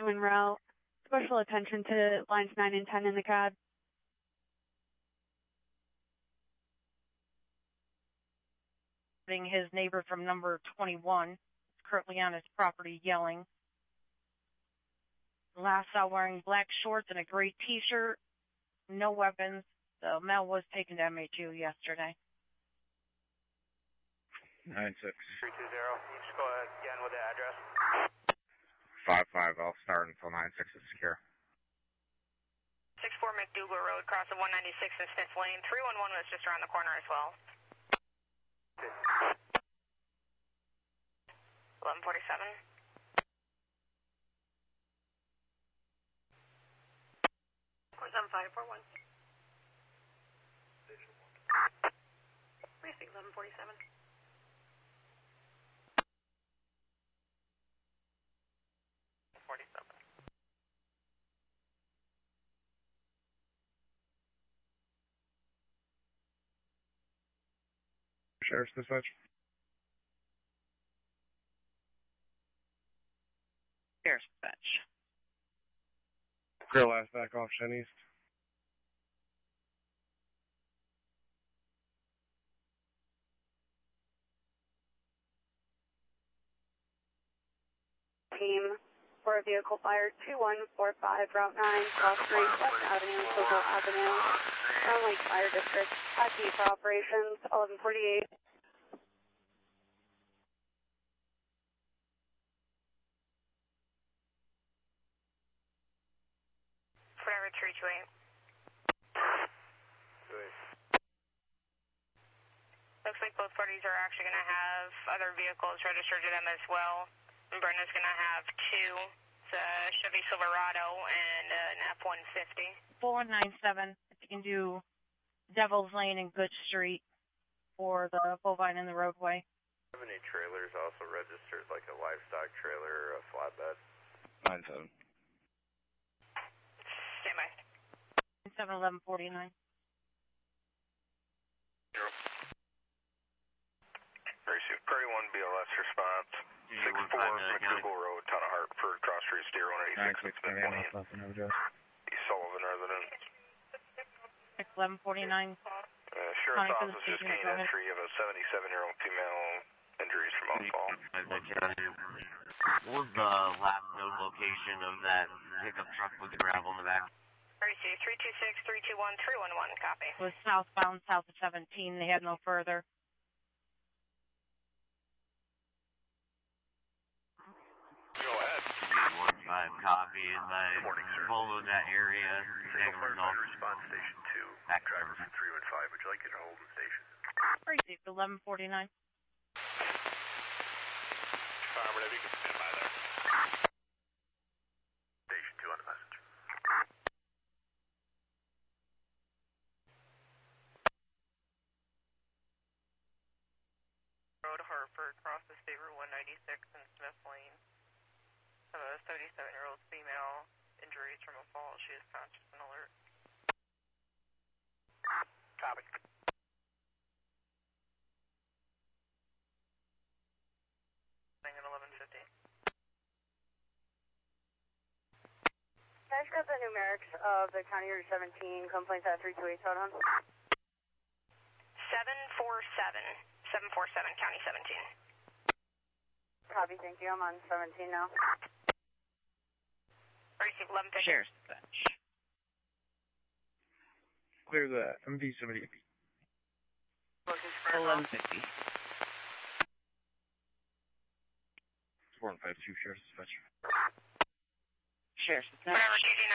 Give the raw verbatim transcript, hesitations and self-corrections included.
en route. Special attention to lines nine and ten in the cab. His neighbor from number twenty-one is currently on his property yelling. Last saw wearing black shorts and a gray t-shirt, no weapons. The male was taken to M H U yesterday. nine six. three two zero, you just go ahead again with the address. five five, I'll start until nine six is secure. six four McDougal Road, cross of one ninety-six in Smith Lane. three one one was just around the corner as well. eleven forty-seven. four seven five four one. Precinct eleven forty-seven. forty-seven. Sheriff's dispatch. Sheriff's dispatch. Clear last back off Shen East. Team for a vehicle fire two one four five, Route nine, Cross Street, West Avenue, Social Avenue, Crown Lake Fire District, Taxi for operations, eleven forty-eight. Forever three two eight. Looks like both parties are actually going to have other vehicles registered to them as well. And Brenda's going to have two, it's a Chevy Silverado and an F one fifty. four nine seven, if you can do Devil's Lane and Good Street for the bovine in the roadway. How many trailers also registered, like a livestock trailer or a flatbed? nine seven. Stand by. seven eleven forty-nine. Zero. Receive Prairie one B L S response. six four McDougal Road, Town of Hartford, Cross Street, Steer one eighty-six, Smith Lane. East Sullivan resident. six eleven forty-nine. Uh, Sheriff's Office just gained entry of a seventy-seven-year-old female injuries from outfall. What was the last known location of that pickup truck with the gravel in the back? Receive three two six, three two one, three one one, copy. It was southbound, south of seventeen. They had no further. Go ahead. one five copy as I followed that area. Signal Firefighter Response Station two. Driver from three one five, would you like you to hold in station? Received eleven forty-nine. Affirmative, you can stand by there. Station two on the message. Road Hartford, cross the State Route one ninety-six in Smith Lane. Have a seventy-seven-year-old female, injuries from a fall. She is conscious and alert. Copy. At eleven fifty. I just got the numerics of the County Route seventeen complaints at three two eight, hold on. seven four seven. seven four seven, County seventeen. Copy, thank you. I'm on seventeen now. Receive eleven fifty. Sheriff's dispatch. Clear the M V seventy. eleven fifty. four and five two, Sheriff's dispatch. Sheriff's dispatch. Whatever, T G